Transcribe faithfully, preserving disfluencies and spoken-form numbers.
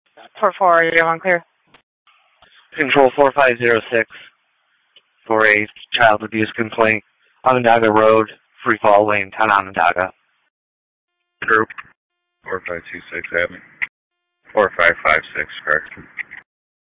four four, you're on clear. Control four five zero six for a child abuse complaint. Onondaga Road, Free Fall Lane, Town Onondaga. Group four five two six, Avenue. four five five six, correct.